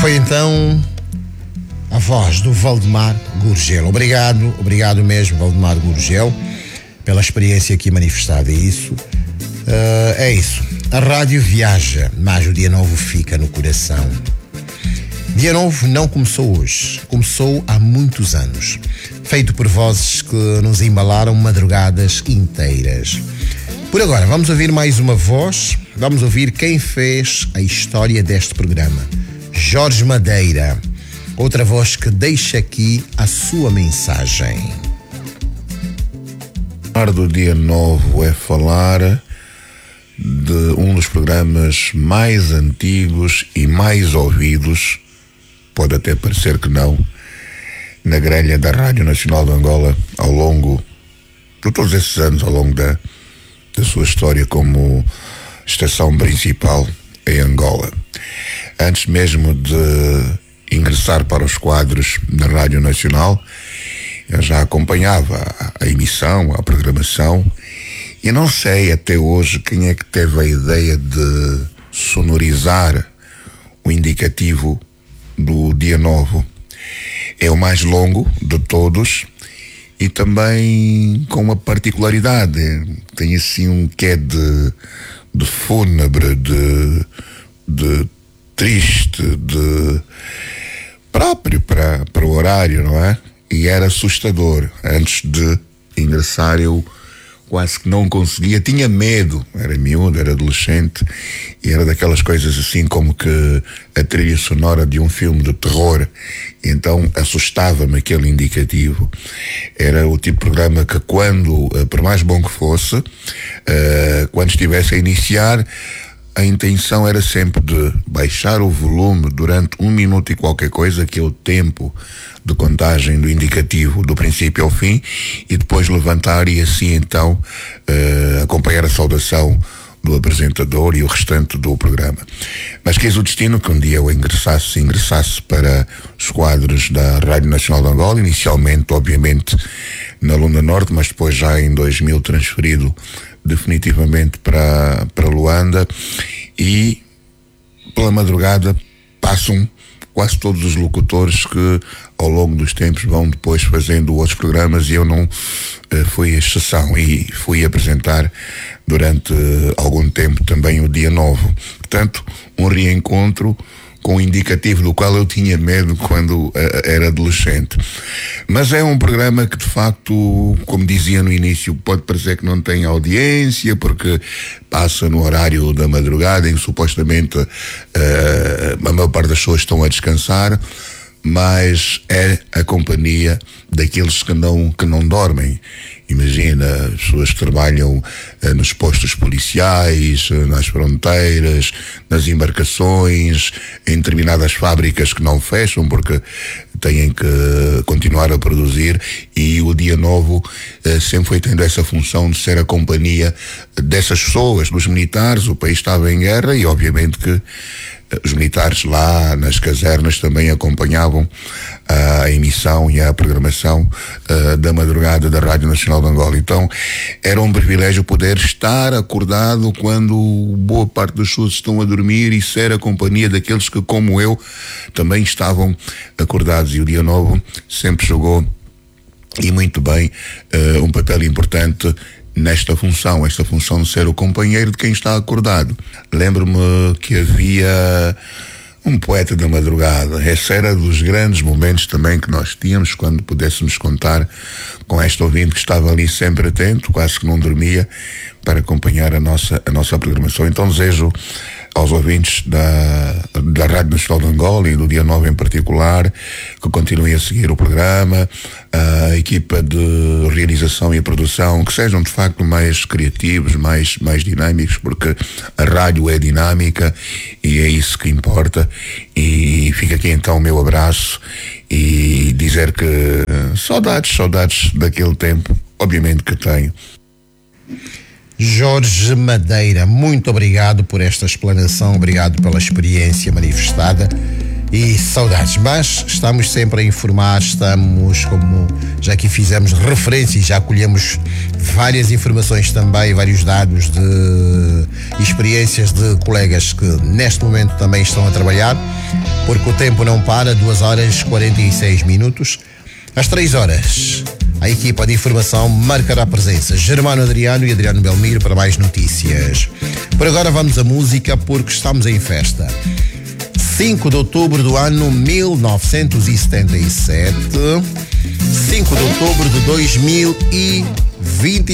Foi então a voz do Valdemar Gurgel. Obrigado mesmo, Valdemar Gurgel, pela experiência aqui manifestada. É isso. A rádio viaja, mas o dia novo fica no coração. Dia novo não começou hoje, começou há muitos anos, feito por vozes que nos embalaram madrugadas inteiras. Por agora, vamos ouvir mais uma voz, vamos ouvir quem fez a história deste programa. Jorge Madeira, outra voz que deixa aqui a sua mensagem. Falar do Dia Novo é falar de um dos programas mais antigos e mais ouvidos, pode até parecer que não, na grelha da Rádio Nacional de Angola ao longo de todos esses anos, ao longo da sua história como estação principal em Angola. Antes mesmo de ingressar para os quadros da Rádio Nacional, eu já acompanhava a emissão, a programação, e não sei até hoje quem é que teve a ideia de sonorizar o indicativo do Dia Novo. É o mais longo de todos e também com uma particularidade. Tem assim um quê de fúnebre, de triste, de próprio para o horário, não é? E era assustador. Antes de ingressar eu quase que não conseguia, tinha medo, era miúdo, era adolescente, e era daquelas coisas assim como que a trilha sonora de um filme de terror, e então assustava-me aquele indicativo. Era o tipo de programa que quando, por mais bom que fosse, quando estivesse a iniciar, a intenção era sempre de baixar o volume durante 1 minuto e qualquer coisa, que é o tempo de contagem do indicativo do princípio ao fim, e depois levantar e assim então acompanhar a saudação do apresentador e o restante do programa. Mas quis o destino que um dia eu ingressasse para os quadros da Rádio Nacional de Angola, inicialmente obviamente na Lunda Norte, mas depois já em 2000 transferido definitivamente para Luanda, e pela madrugada passam quase todos os locutores que ao longo dos tempos vão depois fazendo outros programas, e eu não fui exceção e fui apresentar durante algum tempo também o Dia Novo. Portanto, um reencontro com o indicativo do qual eu tinha medo quando era adolescente. Mas é um programa que, de facto, como dizia no início, pode parecer que não tem audiência, porque passa no horário da madrugada, em que supostamente a maior parte das pessoas estão a descansar, mas é a companhia daqueles que não dormem. Imagina, as pessoas que trabalham nos postos policiais, nas fronteiras, nas embarcações, em determinadas fábricas que não fecham porque têm que continuar a produzir, e o Dia Novo sempre foi tendo essa função de ser a companhia dessas pessoas, dos militares. O país estava em guerra e obviamente que os militares lá nas casernas também acompanhavam a emissão e a programação da madrugada da Rádio Nacional de Angola. Então era um privilégio poder estar acordado quando boa parte das pessoas estão a dormir e ser a companhia daqueles que, como eu, também estavam acordados. E o Dia Novo sempre jogou, e muito bem, um papel importante nesta função, esta função de ser o companheiro de quem está acordado. Lembro-me que havia um poeta da madrugada. Esse era dos grandes momentos também que nós tínhamos, quando pudéssemos contar com este ouvinte que estava ali sempre atento, quase que não dormia, para acompanhar a nossa programação. Então desejo aos ouvintes da Rádio Nacional de Angola e do Dia 9 em particular que continuem a seguir o programa, a equipa de realização e produção, que sejam de facto mais criativos, mais dinâmicos, porque a rádio é dinâmica e é isso que importa. E fica aqui então o meu abraço e dizer que saudades daquele tempo, obviamente que tenho. Jorge Madeira, muito obrigado por esta explanação, obrigado pela experiência manifestada e saudades. Mas estamos sempre a informar, estamos, como já aqui fizemos referência e já colhemos várias informações também, vários dados de experiências de colegas que neste momento também estão a trabalhar. porque o tempo não para, 2h46. Às 3h, a equipa de informação marcará presença. Germano Adriano e Adriano Belmiro para mais notícias. Por agora vamos à música, porque estamos em festa. 5 de outubro do ano 1977, 5 de outubro de 2020.